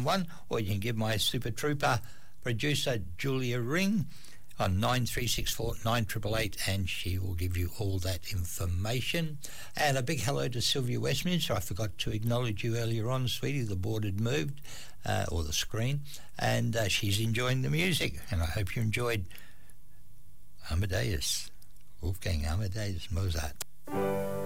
931, or you can give my Super Trooper producer Julia a ring on 9364 9888, and she will give you all that information. And a big hello to Sylvia Westminster. I forgot to acknowledge you earlier on, sweetie. The board had moved, or the screen, and she's enjoying the music, and I hope you enjoyed Amadeus, Wolfgang Amadeus Mozart.